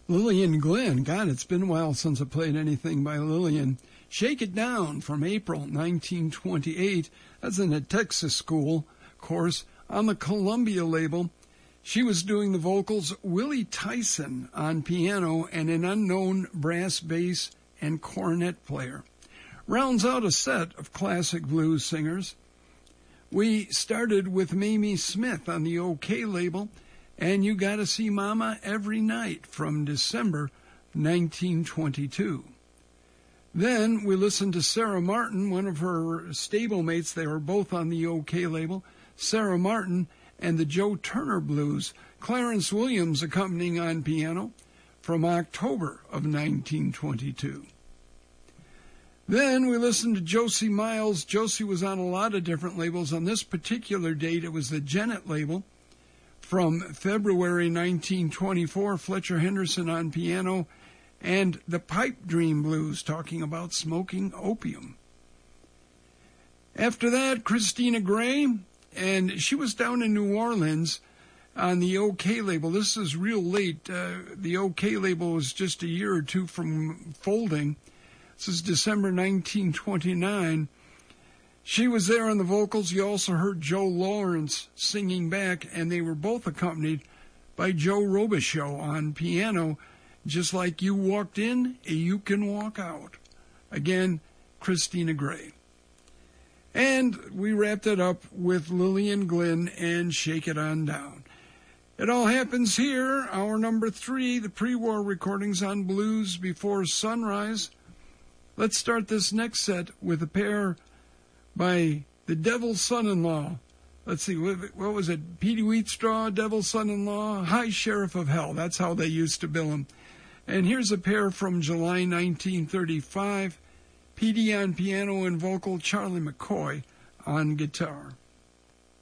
Lillian Glenn. God, it's been a while since I played anything by Lillian. Shake It Down from April 1928. That's in a Texas school course on the Columbia label. She was doing the vocals. Willie Tyson on piano and an unknown brass bass and cornet player. Rounds out a set of classic blues singers. We started with Mamie Smith on the OK label, and You Gotta See Mama Every Night from December 1922. Then we listened to Sarah Martin, one of her stablemates. They were both on the OK label. Sarah Martin and the Joe Turner Blues. Clarence Williams accompanying on piano from October of 1922. Then we listened to Josie Miles. Josie was on a lot of different labels. On this particular date, it was the Gennett label. From February 1924, Fletcher Henderson on piano, and the Pipe Dream Blues, talking about smoking opium. After that, Christina Gray, and she was down in New Orleans on the OK label. This is real late. The OK label was just a year or two from folding. This is December 1929. She was there on the vocals. You also heard Joe Lawrence singing back, and they were both accompanied by Joe Robichaux on piano. Just like you walked in, you can walk out. Again, Christina Gray. And we wrapped it up with Lillian Glenn and Shake It On Down. It all happens here, hour number 3, the pre-war recordings on Blues Before Sunrise. Let's start this next set with a pair by the Devil's Son-in-Law. Let's see, what was it? Petey Wheatstraw, Devil's Son-in-Law, High Sheriff of Hell. That's how they used to bill him. And here's a pair from July 1935. Petey on piano and vocal, Charlie McCoy on guitar.